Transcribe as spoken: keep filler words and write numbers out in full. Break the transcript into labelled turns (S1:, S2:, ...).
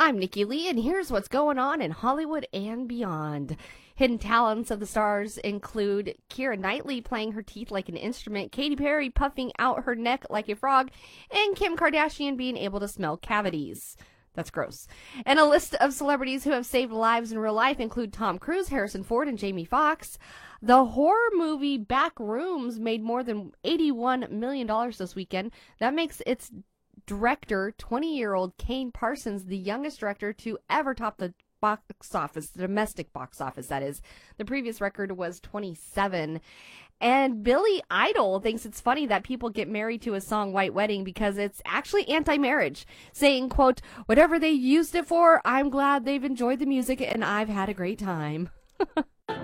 S1: I'm Nikki Lee, and here's what's going on in Hollywood and beyond. Hidden talents of the stars include Keira Knightley playing her teeth like an instrument, Katy Perry puffing out her neck like a frog, and Kim Kardashian being able to smell cavities. That's gross. And a list of celebrities who have saved lives in real life include Tom Cruise, Harrison Ford, and Jamie Foxx. The horror movie Back Rooms made more than eighty-one million dollars this weekend. That makes its director, twenty-year-old Kane Parsons, the youngest director to ever top the box office, the domestic box office, that is. The previous record was twenty-seven. And Billy Idol thinks it's funny that people get married to a song White Wedding because it's actually anti-marriage, saying, quote, "Whatever they used it for, I'm glad they've enjoyed the music and I've had a great time."